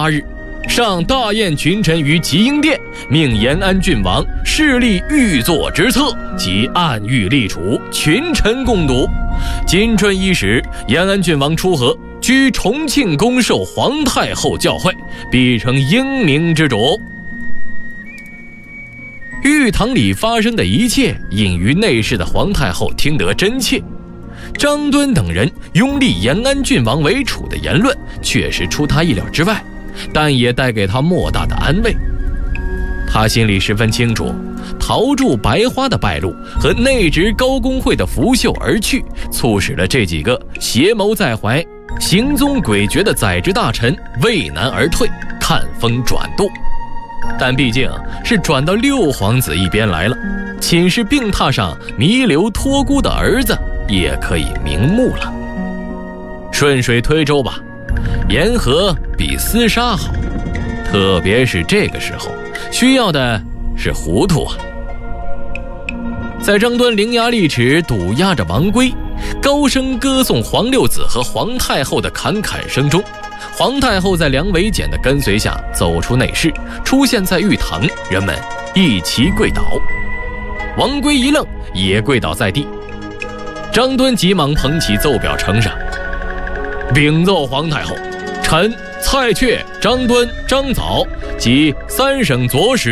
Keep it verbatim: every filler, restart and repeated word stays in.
八日，上大宴群臣于集英殿，命延安郡王势立御座之侧，即暗喻立储，群臣共睹。今春伊始，延安郡王出河，居重庆宫受皇太后教诲，必成英明之主。御堂里发生的一切，隐于内室的皇太后听得真切。张敦等人拥立延安郡王为储的言论，确实出他意料之外，但也带给他莫大的安慰。他心里十分清楚，陶铸白花的败露和内直高公会的拂袖而去，促使了这几个邪谋在怀、行踪诡谲的宰执大臣畏难而退，看风转舵。但毕竟是转到六皇子一边来了，寝室病榻上弥留托孤的儿子也可以瞑目了。顺水推舟吧，言和比厮杀好，特别是这个时候需要的是糊涂啊。在张敦伶牙俐齿堵压着王圭，高声歌颂皇六子和皇太后的侃侃声中，皇太后在梁维简的跟随下走出内室，出现在御堂，人们一齐跪倒。王圭一愣，也跪倒在地。张敦急忙捧起奏表呈上，禀奏皇太后，臣蔡确、张敦、张藻及三省左使